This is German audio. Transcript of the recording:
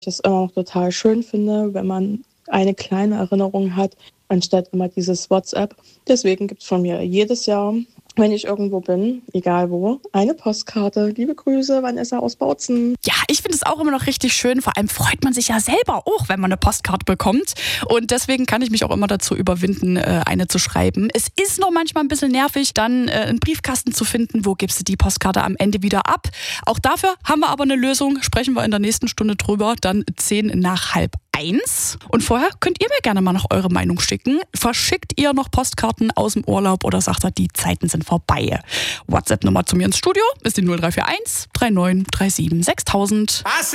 das immer noch total schön finde, wenn man eine kleine Erinnerung hat, anstatt immer dieses WhatsApp. Deswegen gibt es von mir jedes Jahr, wenn ich irgendwo bin, egal wo, eine Postkarte. Liebe Grüße, Vanessa aus Bautzen. Ja, ich finde es auch immer noch richtig schön. Vor allem freut man sich ja selber auch, wenn man eine Postkarte bekommt. Und deswegen kann ich mich auch immer dazu überwinden, eine zu schreiben. Es ist noch manchmal ein bisschen nervig, dann einen Briefkasten zu finden. Wo gibst du die Postkarte am Ende wieder ab? Auch dafür haben wir aber eine Lösung. Sprechen wir in der nächsten Stunde drüber. Dann 1:10. Und vorher könnt ihr mir gerne mal noch eure Meinung schicken. Verschickt ihr noch Postkarten aus dem Urlaub oder sagt ihr, die Zeiten sind vorbei? WhatsApp-Nummer zu mir ins Studio ist die 0341 3937 6000.